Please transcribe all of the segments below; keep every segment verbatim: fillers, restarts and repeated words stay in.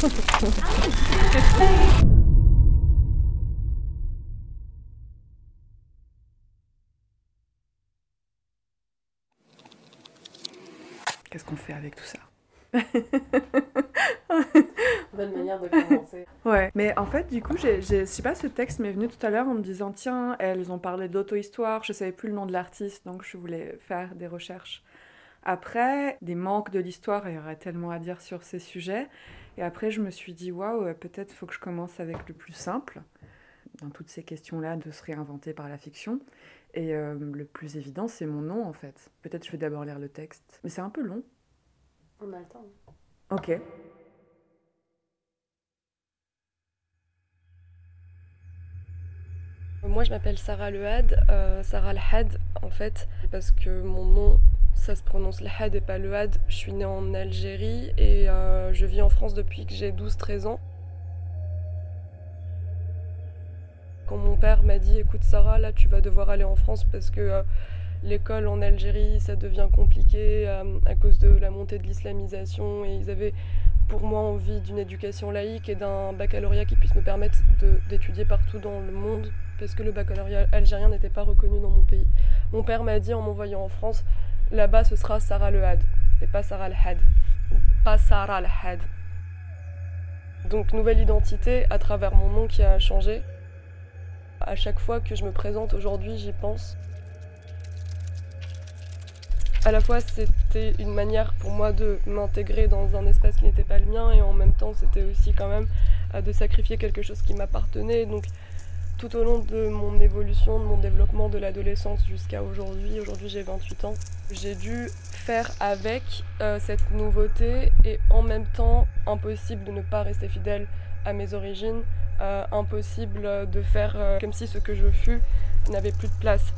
Qu'est-ce qu'on fait avec tout ça? Bonne manière de commencer. Ouais, mais en fait, du coup, j'ai, j'ai, je sais pas, ce texte m'est venu tout à l'heure en me disant, tiens, elles ont parlé d'auto-histoire, je savais plus le nom de l'artiste, donc je voulais faire des recherches. Après, des manques de l'histoire, il y aurait tellement à dire sur ces sujets. Et après, je me suis dit, waouh, peut-être faut que je commence avec le plus simple, dans toutes ces questions-là, de se réinventer par la fiction. Et euh, le plus évident, c'est mon nom, en fait. Peut-être je vais d'abord lire le texte. Mais c'est un peu long. On a le temps. Ok. Moi, je m'appelle Sarah Lehad, euh, Sarah Lehad, en fait, parce que mon nom, ça se prononce Lehad et pas Lehad. Je suis née en Algérie et euh, je vis en France depuis que j'ai douze treize ans. Quand mon père m'a dit, écoute Sarah, là tu vas devoir aller en France parce que euh, l'école en Algérie, ça devient compliqué euh, à cause de la montée de l'islamisation, et ils avaient pour moi envie d'une éducation laïque et d'un baccalauréat qui puisse me permettre de, d'étudier partout dans le monde, parce que le baccalauréat algérien n'était pas reconnu dans mon pays. Mon père m'a dit en m'envoyant en France, là-bas ce sera Sarah Lehad et pas Sarah Lehad, pas Sarah Lehad. Donc nouvelle identité à travers mon nom qui a changé. À chaque fois que je me présente aujourd'hui, j'y pense. À la fois, c'était une manière pour moi de m'intégrer dans un espace qui n'était pas le mien, et en même temps, c'était aussi quand même de sacrifier quelque chose qui m'appartenait. Donc, tout au long de mon évolution, de mon développement, de l'adolescence jusqu'à aujourd'hui, aujourd'hui j'ai vingt-huit ans, j'ai dû faire avec euh, cette nouveauté, et en même temps, impossible de ne pas rester fidèle à mes origines, euh, impossible de faire euh, comme si ce que je fus n'avait plus de place.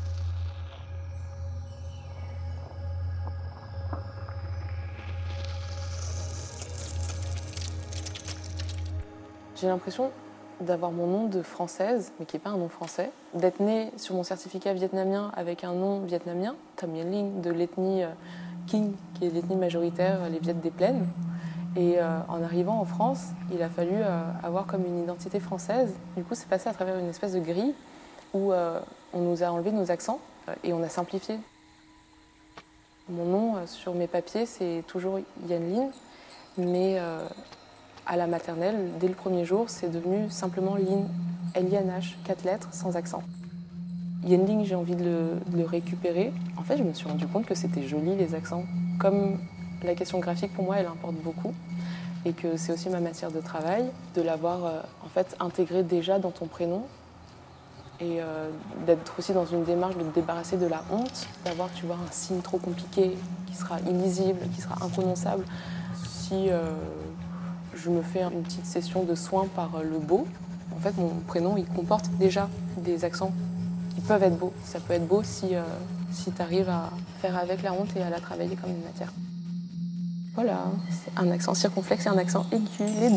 J'ai l'impression d'avoir mon nom de française, mais qui n'est pas un nom français, d'être née sur mon certificat vietnamien avec un nom vietnamien, Tham Nguyen Linh, de l'ethnie Kinh, qui est l'ethnie majoritaire, les Viettes des Plaines. Et euh, en arrivant en France, il a fallu euh, avoir comme une identité française. Du coup, c'est passé à travers une espèce de grille où euh, on nous a enlevé nos accents et on a simplifié. Mon nom euh, sur mes papiers, c'est toujours Nguyen Linh, mais euh, à la maternelle, dès le premier jour, c'est devenu simplement Linh, L I N H, quatre lettres, sans accent. Nguyen Linh, j'ai envie de le, de le récupérer. En fait, je me suis rendu compte que c'était joli, les accents. Comme la question graphique, pour moi, elle importe beaucoup. Et que c'est aussi ma matière de travail, de l'avoir euh, en fait, intégré déjà dans ton prénom. Et euh, d'être aussi dans une démarche de te débarrasser de la honte, d'avoir, tu vois, un signe trop compliqué, qui sera illisible, qui sera imprononçable. Si euh, je me fais une petite session de soins par le beau, en fait, mon prénom, il comporte déjà des accents qui peuvent être beaux. Ça peut être beau si, euh, si tu arrives à faire avec la honte et à la travailler comme une matière. Voilà, c'est un accent circonflexe et un accent aigu.